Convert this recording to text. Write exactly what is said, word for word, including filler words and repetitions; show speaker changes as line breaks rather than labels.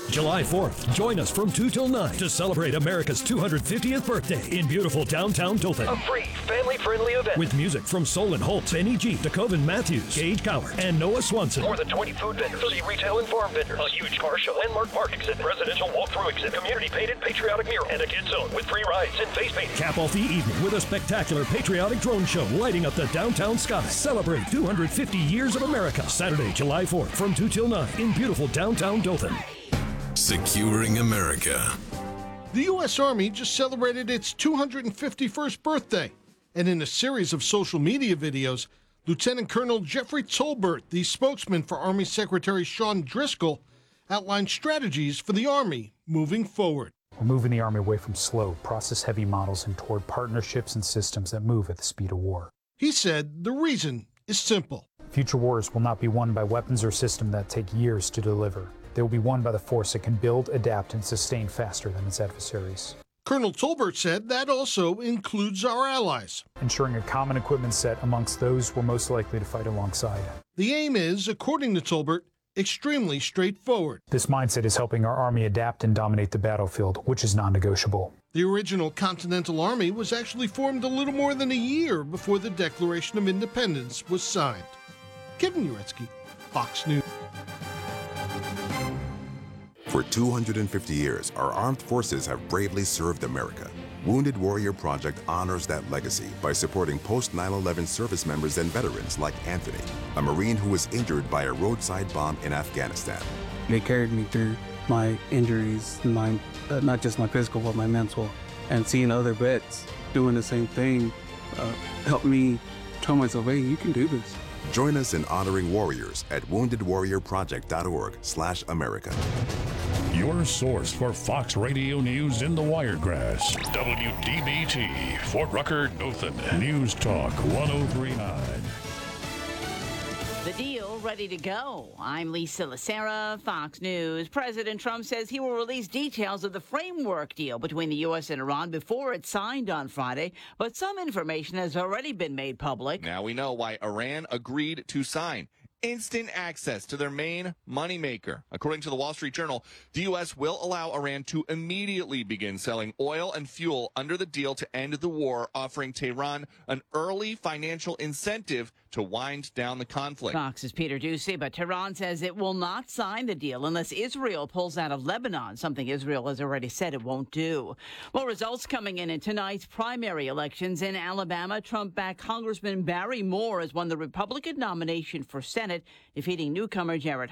July fourth, join us from two till nine to celebrate America's two hundred fiftieth birthday in beautiful downtown Dothan.
A free, family-friendly event.
With music from Solon Holt, Benny G, DeKoven Matthews, Gage Cower, and Noah Swanson.
More than twenty food vendors, thirty retail and farm vendors, a huge car show, landmark park exhibit, presidential walkthrough exhibit, community-painted patriotic mural, and a kids zone with free rides and face painting.
Cap off the evening with a spectacular patriotic drone show lighting up the downtown sky. Celebrate two hundred fifty years of America. Saturday, July fourth from two till nine in beautiful downtown Dothan.
Securing America.
The U S Army just celebrated its two hundred fifty-first birthday, and in a series of social media videos, Lieutenant Colonel Jeffrey Tolbert, the spokesman for Army Secretary Sean Driscoll, outlined strategies for the Army moving forward.
We're moving the Army away from slow, process-heavy models and toward partnerships and systems that move at the speed of war.
He said the reason is simple.
Future wars will not be won by weapons or systems that take years to deliver. They will be won by the force that can build, adapt, and sustain faster than its adversaries.
Colonel Tolbert said that also includes our allies.
Ensuring a common equipment set amongst those we're most likely to fight alongside.
The aim is, according to Tolbert, extremely straightforward.
This mindset is helping our Army adapt and dominate the battlefield, which is non-negotiable.
The original Continental Army was actually formed a little more than a year before the Declaration of Independence was signed. Kevin Uretsky, Fox News.
For two hundred fifty years, our armed forces have bravely served America. Wounded Warrior Project honors that legacy by supporting post nine eleven service members and veterans like Anthony, a Marine who was injured by a roadside bomb in Afghanistan.
They carried me through my injuries, my, uh, not just my physical, but my mental. And seeing other vets doing the same thing uh, helped me tell myself, hey, you can do this.
Join us in honoring warriors at wounded warrior project dot org slash America.
Your source for Fox Radio News in the Wiregrass. W D B T, Fort Rucker, Dothan. News Talk one oh three point nine.
The deal ready to go. I'm Lisa Lacera, Fox News. President Trump says he will release details of the framework deal between the U S and Iran before it's signed on Friday, but some information has already been made public.
Now we know why Iran agreed to sign. Instant access to their main moneymaker. According to the Wall Street Journal, the U S will allow Iran to immediately begin selling oil and fuel under the deal to end the war, offering Tehran an early financial incentive to wind down the conflict.
Fox's Peter Doocy, but Tehran says it will not sign the deal unless Israel pulls out of Lebanon, something Israel has already said it won't do. Well, results coming in in tonight's primary elections in Alabama. Trump-backed Congressman Barry Moore has won the Republican nomination for Senate, defeating newcomer Jared